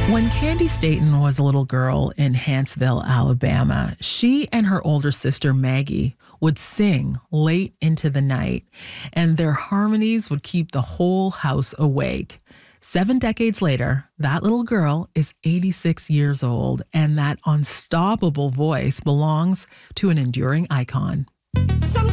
When Candy Staton was a little girl in Huntsville, Alabama, she and her older sister Maggie would sing late into the night, and their harmonies would keep the whole house awake. 7 decades later, that little girl is 86 years old, and that unstoppable voice belongs to an enduring icon. Some